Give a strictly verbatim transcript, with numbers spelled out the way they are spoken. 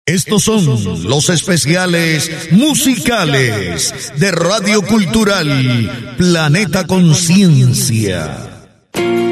Estos son los especiales musicales de Radio Cultural Planeta Conciencia.